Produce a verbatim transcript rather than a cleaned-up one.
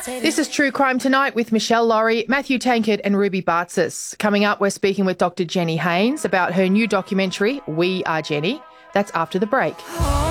This is True Crime Tonight with Michelle Laurie, Matthew Tankard and Ruby Bartzis. Coming up, we're speaking with Doctor Jenny Haynes about her new documentary, We Are Jenny. That's after the break.